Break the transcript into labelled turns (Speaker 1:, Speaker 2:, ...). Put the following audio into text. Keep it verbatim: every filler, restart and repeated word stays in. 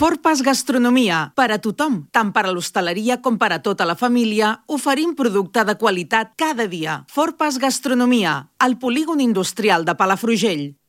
Speaker 1: Forpas Gastronomia, per a tothom, tant per a l'hostaleria com per a tota la família, oferim producte de qualitat cada dia. Forpas Gastronomia, al polígon industrial de Palafrugell.